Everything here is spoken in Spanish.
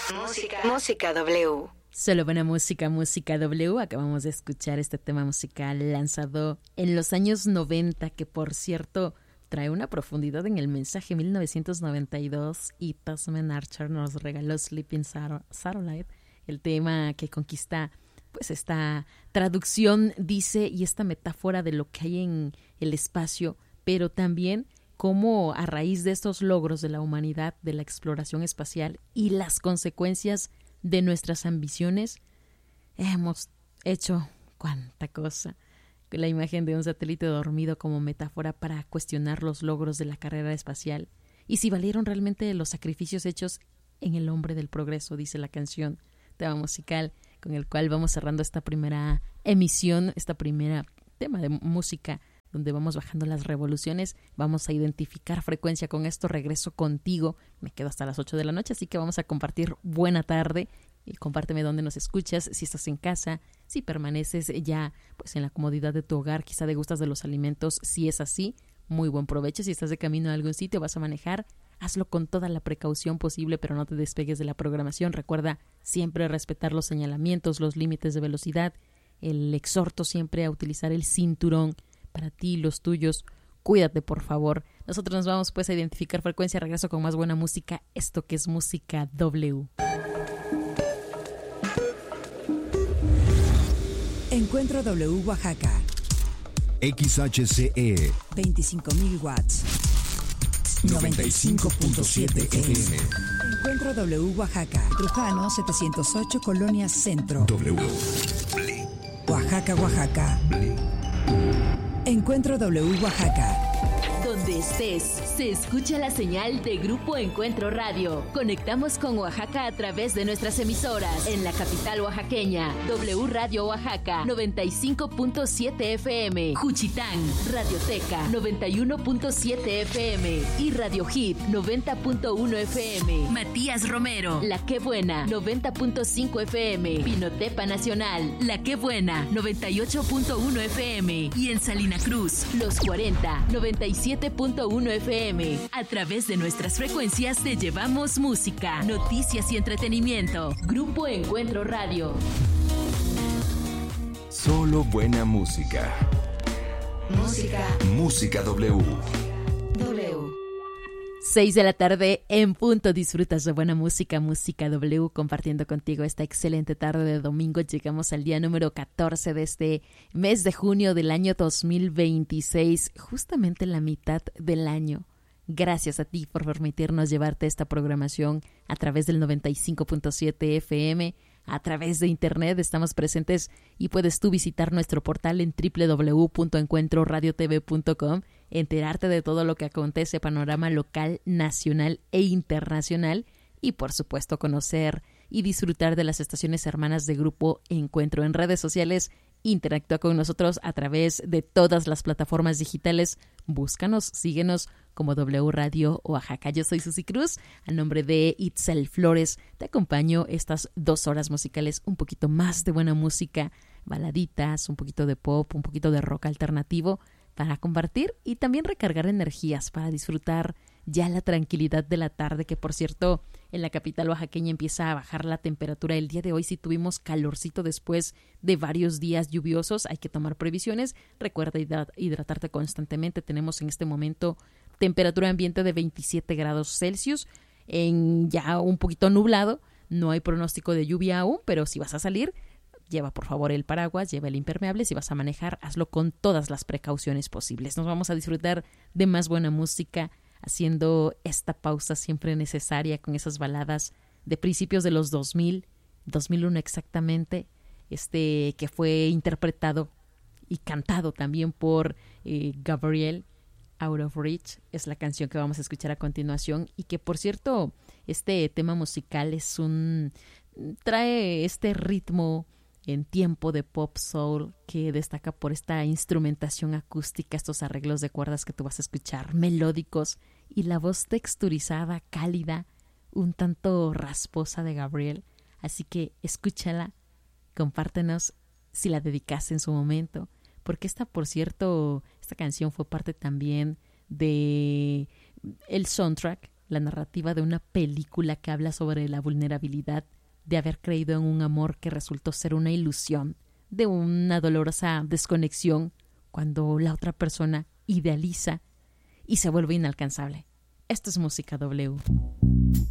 Música W. Solo buena música, música W. Acabamos de escuchar este tema musical lanzado en los años 90, que por cierto trae una profundidad en el mensaje. 1992, y Tasman Archer nos regaló Sleeping Satellite, el tema que conquista pues esta traducción, dice, y esta metáfora de lo que hay en el espacio, pero también cómo a raíz de estos logros de la humanidad, de la exploración espacial y las consecuencias de nuestras ambiciones, hemos hecho cuánta cosa. La imagen de un satélite dormido como metáfora para cuestionar los logros de la carrera espacial y si valieron realmente los sacrificios hechos en el hombre del progreso, dice la canción, tema musical con el cual vamos cerrando esta primera emisión, esta primera tema de música donde vamos bajando las revoluciones. Vamos a identificar frecuencia con esto. Regreso contigo, me quedo hasta las 8 de la noche, así que vamos a compartir buena tarde. Y compárteme dónde nos escuchas, si estás en casa, si permaneces ya pues en la comodidad de tu hogar, quizá degustas de los alimentos. Si es así, muy buen provecho. Si estás de camino a algún sitio, vas a manejar, hazlo con toda la precaución posible, pero no te despegues de la programación. Recuerda siempre respetar los señalamientos, los límites de velocidad. El exhorto siempre a utilizar el cinturón para ti y los tuyos. Cuídate, por favor. Nosotros nos vamos pues a identificar frecuencia. Regreso con más buena música. Esto que es Música W. Encuentro W Oaxaca. XHCE 25.000 watts. 95.7 FM. Encuentro W Oaxaca. Trujano 708, Colonia Centro. W. Oaxaca, Oaxaca. Encuentro W Oaxaca. Donde estés, se escucha la señal de Grupo Encuentro Radio. Conectamos con Oaxaca a través de nuestras emisoras. En la capital oaxaqueña, W Radio Oaxaca, 95.7 FM. Juchitán, Radioteca, 91.7 FM. Y Radio Hit, 90.1 FM. Matías Romero, La Que Buena, 90.5 FM. Pinotepa Nacional, La Que Buena, 98.1 FM. Y en Salina Cruz, Los 40, 97.1 FM. A través de nuestras frecuencias te llevamos música, noticias y entretenimiento. Grupo Encuentro Radio. Solo buena música. Música W. 6 de la tarde en punto. Disfrutas de buena música, Música W, compartiendo contigo esta excelente tarde de domingo. Llegamos al día número 14 de este mes de junio del año 2026, justamente la mitad del año. Gracias a ti por permitirnos llevarte esta programación a través del 95.7 FM, a través de internet. Estamos presentes y puedes tú visitar nuestro portal en www.encuentroradiotv.com, enterarte de todo lo que acontece, panorama local, nacional e internacional, y por supuesto conocer y disfrutar de las estaciones hermanas de Grupo Encuentro. En redes sociales, interactúa con nosotros a través de todas las plataformas digitales. Búscanos, síguenos como W Radio Oaxaca. Yo soy Susi Cruz, a nombre de Itzel Flores, te acompaño estas 2 horas musicales, un poquito más de buena música, baladitas, un poquito de pop, un poquito de rock alternativo, para compartir y también recargar energías, para disfrutar ya la tranquilidad de la tarde, que por cierto en la capital oaxaqueña empieza a bajar la temperatura. El día de hoy sí tuvimos calorcito después de varios días lluviosos. Hay que tomar previsiones. Recuerda hidratarte constantemente. Tenemos en este momento temperatura ambiente de 27 grados Celsius, en ya un poquito nublado. No hay pronóstico de lluvia aún, pero si vas a salir, lleva por favor el paraguas, lleva el impermeable. Si vas a manejar, hazlo con todas las precauciones posibles. Nos vamos a disfrutar de más buena música, haciendo esta pausa siempre necesaria con esas baladas de principios de los 2001 exactamente, que fue interpretado y cantado también por Gabriel. Out of Reach es la canción que vamos a escuchar a continuación, y que por cierto este tema musical trae este ritmo en tiempo de pop soul que destaca por esta instrumentación acústica, estos arreglos de cuerdas que tú vas a escuchar melódicos, y la voz texturizada, cálida, un tanto rasposa de Gabriel. Así que escúchala, compártenos si la dedicaste en su momento, porque por cierto, esta canción fue parte también de el soundtrack la narrativa de una película que habla sobre la vulnerabilidad de haber creído en un amor que resultó ser una ilusión, de una dolorosa desconexión cuando la otra persona idealiza y se vuelve inalcanzable. Esto es Música W.